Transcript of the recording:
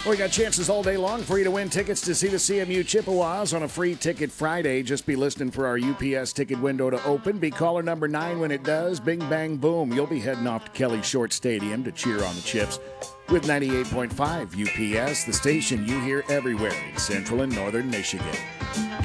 We got chances all day long for you to win tickets to see the CMU Chippewas on a free ticket Friday. Just be listening for our UPS ticket window to open. Be caller number 9 when it does. Bing, bang, boom. You'll be heading off to Kelly Short Stadium to cheer on the Chips with 98.5 UPS, the station you hear everywhere in Central and Northern Michigan.